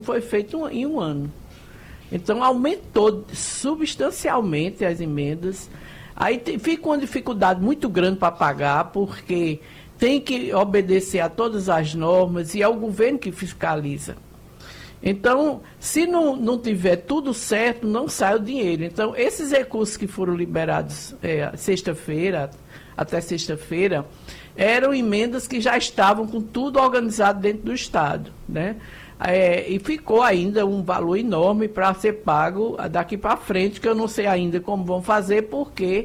foi feito em um ano. Então, aumentou substancialmente as emendas. Aí fica uma dificuldade muito grande para pagar, porque tem que obedecer a todas as normas e é o governo que fiscaliza. Então, se não tiver tudo certo, não sai o dinheiro. Então, esses recursos que foram liberados até sexta-feira, eram emendas que já estavam com tudo organizado dentro do Estado, né? E ficou ainda um valor enorme para ser pago daqui para frente, que eu não sei ainda como vão fazer, porque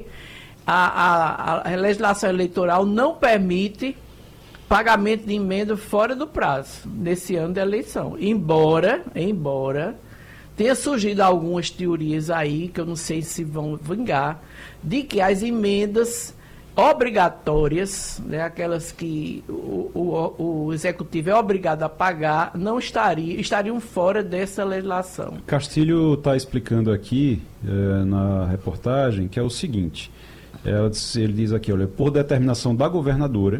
a legislação eleitoral não permite pagamento de emenda fora do prazo, nesse ano da eleição. Embora tenha surgido algumas teorias aí, que eu não sei se vão vingar, de que as emendas obrigatórias, né, aquelas que o executivo é obrigado a pagar, não estariam fora dessa legislação. Castilho está explicando aqui na reportagem que é o seguinte, ele diz aqui, olha, por determinação da governadora,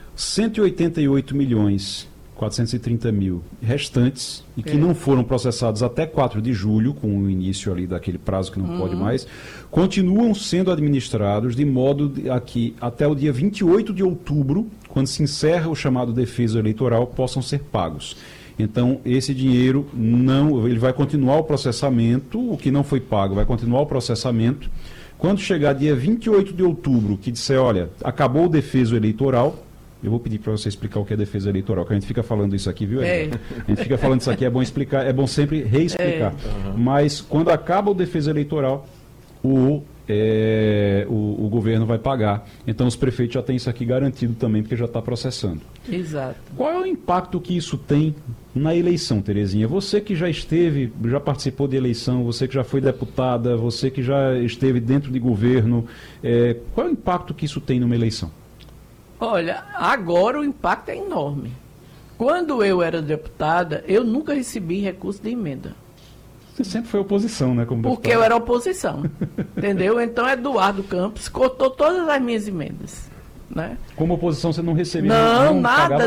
188 milhões 430 mil restantes e que não foram processados até 4 de julho, com o início ali daquele prazo que não pode mais, continuam sendo administrados de modo a que até o dia 28 de outubro, quando se encerra o chamado defeso eleitoral, possam ser pagos. Então, esse dinheiro ele vai continuar o processamento, o que não foi pago vai continuar o processamento. Quando chegar dia 28 de outubro, que disser, olha, acabou o defeso eleitoral, eu vou pedir para você explicar o que é defesa eleitoral, que a gente fica falando isso aqui, viu? A gente fica falando isso aqui, é bom explicar, é bom sempre reexplicar. Mas quando acaba o defesa eleitoral, o governo vai pagar. Então os prefeitos já têm isso aqui garantido também, porque já está processando. Exato. Qual é o impacto que isso tem na eleição, Terezinha? Você que já participou de eleição, você que já foi deputada, você que já esteve dentro de governo, qual é o impacto que isso tem numa eleição? Olha, agora o impacto é enorme. Quando eu era deputada, eu nunca recebi recurso de emenda. Você sempre foi oposição, né? Como porque deputada. Eu era oposição, entendeu? Então Eduardo Campos cortou todas as minhas emendas, né? Como oposição você não recebia? Nada.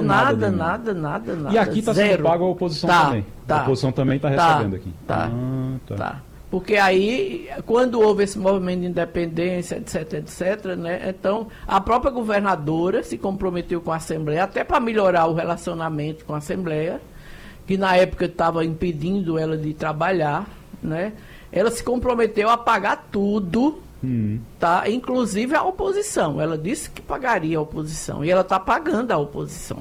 E aqui está sendo pago a oposição também? A oposição também está recebendo aqui? Tá. Porque aí, quando houve esse movimento de independência, etc., né, então a própria governadora se comprometeu com a Assembleia, até para melhorar o relacionamento com a Assembleia, que na época estava impedindo ela de trabalhar, né? Ela se comprometeu a pagar tudo, tá? Inclusive a oposição. Ela disse que pagaria a oposição, e ela está pagando a oposição.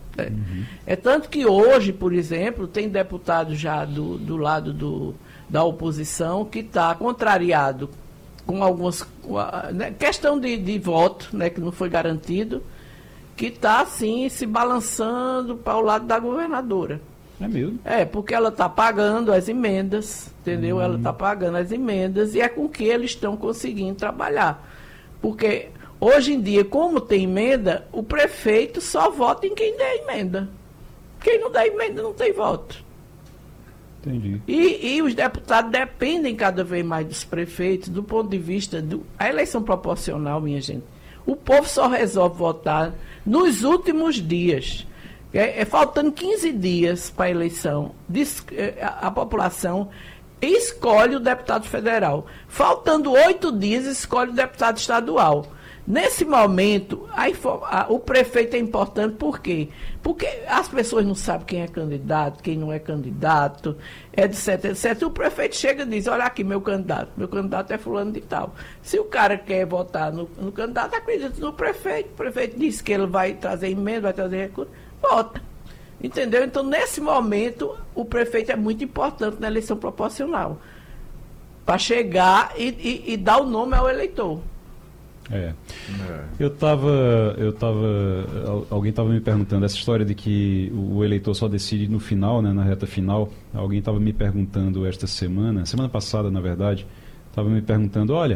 É tanto que hoje, por exemplo, tem deputado já do lado da oposição que está contrariado com algumas... questão de voto, né, que não foi garantido, que está, assim, se balançando para o lado da governadora. É mesmo? Porque ela está pagando as emendas, entendeu? Ela está pagando as emendas e é com que eles estão conseguindo trabalhar. Porque hoje em dia, como tem emenda, o prefeito só vota em quem der emenda. Quem não der emenda não tem voto. Entendi. E os deputados dependem cada vez mais dos prefeitos do ponto de vista a eleição proporcional, minha gente. O povo só resolve votar nos últimos dias. Faltando 15 dias para a eleição, a população escolhe o deputado federal. Faltando 8 dias, escolhe o deputado estadual. Nesse momento, o prefeito é importante, por quê? Porque as pessoas não sabem quem é candidato, quem não é candidato, etc, etc. E o prefeito chega e diz, olha aqui, meu candidato é fulano de tal. Se o cara quer votar no candidato, acredita no prefeito. O prefeito diz que ele vai trazer emenda, vai trazer recurso, vota. Entendeu? Então, nesse momento, o prefeito é muito importante na eleição proporcional, para chegar e dar o nome ao eleitor. Alguém estava me perguntando essa história de que o eleitor só decide no final, né, na reta final. Alguém estava me perguntando esta semana passada, na verdade, estava me perguntando, olha,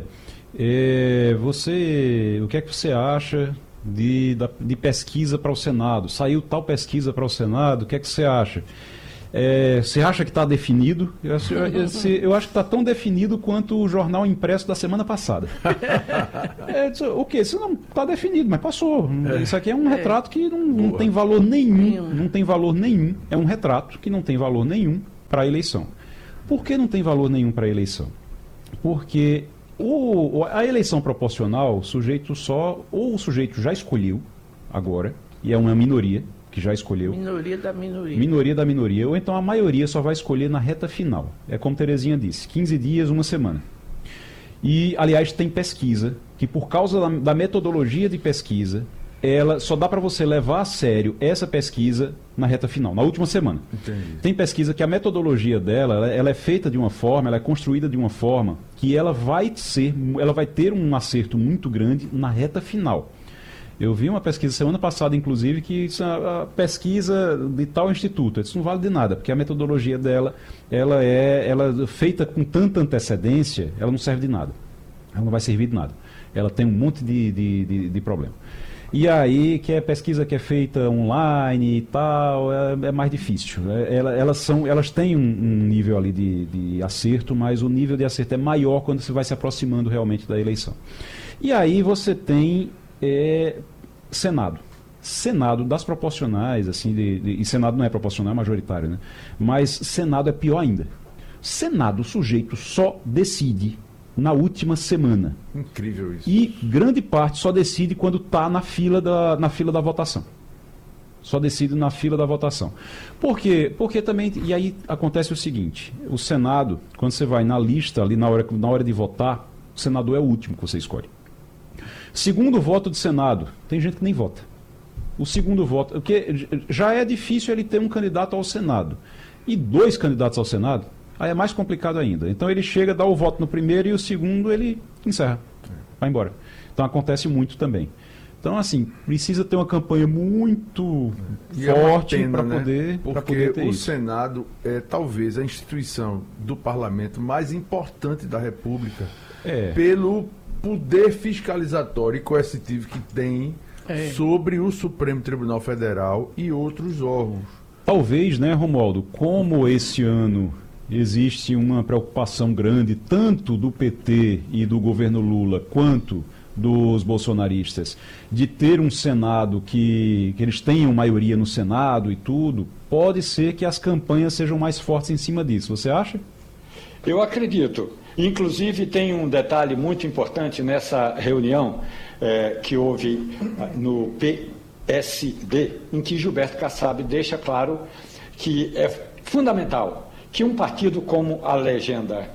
o que é que você acha de pesquisa para o Senado? Saiu tal pesquisa para o Senado, o que é que você acha? Você acha que está definido? Eu acho que está tão definido quanto o jornal impresso da semana passada. O quê? Isso não está definido, mas passou. Isso aqui é um retrato que não tem valor nenhum. Não tem valor nenhum. É um retrato que não tem valor nenhum. para a eleição. Por que não tem valor nenhum para a eleição? Porque a eleição proporcional, o sujeito já escolheu agora, e é uma minoria que já escolheu. Minoria da minoria. Minoria da minoria, ou então a maioria só vai escolher na reta final. É como Terezinha disse, 15 dias, uma semana. E, aliás, tem pesquisa que, por causa da metodologia de pesquisa, ela só dá para você levar a sério essa pesquisa na reta final, na última semana. Entendi. Tem pesquisa que a metodologia dela, ela é feita de uma forma, ela é construída de uma forma que ela vai ter um acerto muito grande na reta final. Eu vi uma pesquisa semana passada, inclusive, que isso é a pesquisa de tal instituto. Isso não vale de nada, porque a metodologia dela, ela é feita com tanta antecedência, ela não serve de nada. Ela não vai servir de nada. Ela tem um monte de problema. E aí, que é pesquisa que é feita online e tal, é mais difícil. Elas têm um nível ali de acerto, mas o nível de acerto é maior quando você vai se aproximando realmente da eleição. E aí você tem Senado. Senado das proporcionais, assim, e Senado não é proporcional, é majoritário, né? Mas Senado é pior ainda. Senado, o sujeito só decide na última semana. Incrível isso. E grande parte só decide quando está na fila da votação. Só decide na fila da votação. Por quê? Porque também, e aí acontece o seguinte, o Senado, quando você vai na lista, ali na hora de votar, o senador é o último que você escolhe. Segundo voto do Senado, tem gente que nem vota. O segundo voto, porque já é difícil ele ter um candidato ao Senado. E 2 candidatos ao Senado, aí é mais complicado ainda. Então ele chega, dá o voto no primeiro e o segundo ele encerra, vai embora. Então acontece muito também. Então, assim, precisa ter uma campanha muito forte para poder, porque ter o isso. Senado é talvez a instituição do parlamento mais importante da República pelo poder fiscalizatório e coercitivo que tem sobre o Supremo Tribunal Federal e outros órgãos. Talvez, né, Romualdo, como esse ano existe uma preocupação grande tanto do PT e do governo Lula quanto dos bolsonaristas de ter um Senado que eles tenham maioria no Senado e tudo, pode ser que as campanhas sejam mais fortes em cima disso. Você acha? Eu acredito. Inclusive, tem um detalhe muito importante nessa reunião que houve no PSD, em que Gilberto Kassab deixa claro que é fundamental que um partido como a legenda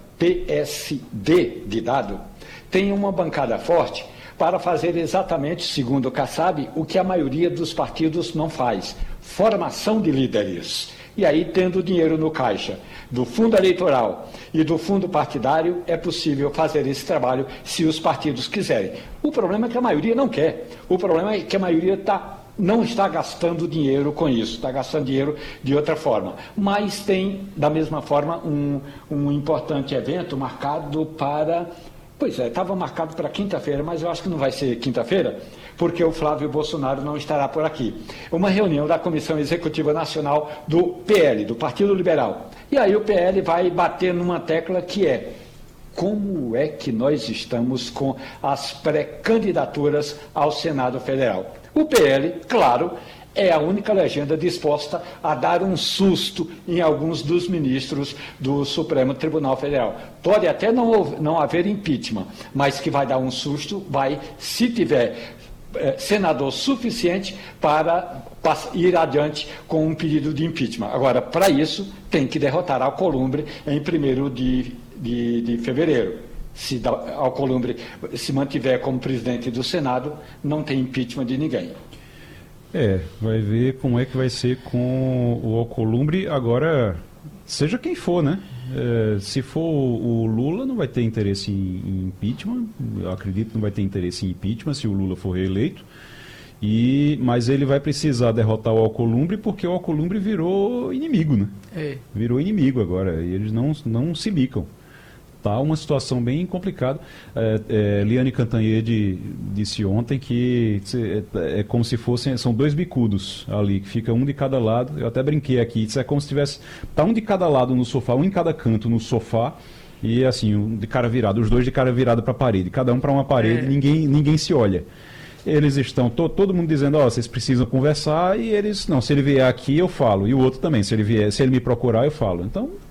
PSD de dado tenha uma bancada forte para fazer exatamente, segundo Kassab, o que a maioria dos partidos não faz: formação de líderes. E aí, tendo dinheiro no caixa do fundo eleitoral e do fundo partidário, é possível fazer esse trabalho se os partidos quiserem. O problema é que a maioria não quer. O problema é que a maioria não está gastando dinheiro com isso, está gastando dinheiro de outra forma. Mas tem, da mesma forma, um importante evento marcado para... Pois é, estava marcado para quinta-feira, mas eu acho que não vai ser quinta-feira, porque o Flávio Bolsonaro não estará por aqui. Uma reunião da Comissão Executiva Nacional do PL, do Partido Liberal. E aí o PL vai bater numa tecla que é: como é que nós estamos com as pré-candidaturas ao Senado Federal? O PL, claro, é a única legenda disposta a dar um susto em alguns dos ministros do Supremo Tribunal Federal. Pode até não haver impeachment, mas que vai dar um susto, se tiver senador suficiente para ir adiante com um pedido de impeachment. Agora, para isso, tem que derrotar Alcolumbre em 1º de fevereiro. Se Alcolumbre se mantiver como presidente do Senado, não tem impeachment de ninguém. Vai ver como é que vai ser com o Alcolumbre agora, seja quem for, né? Se for o Lula, não vai ter interesse em impeachment, eu acredito que não vai ter interesse em impeachment se o Lula for reeleito, mas ele vai precisar derrotar o Alcolumbre porque o Alcolumbre virou inimigo, né? Virou inimigo agora, e eles não se bicam. Está uma situação bem complicada. Liane Cantanhede disse ontem que é como se são 2 bicudos ali, que fica um de cada lado. Eu até brinquei aqui, é como se tivesse, tá um de cada lado no sofá, um em cada canto no sofá, e assim, um de cara virado, os 2 de cara virada para a parede, cada um para uma parede, ninguém se olha. eles estão, todo mundo dizendo, vocês precisam conversar, e eles, não, se ele vier aqui eu falo, e o outro também, se ele me procurar eu falo. Então,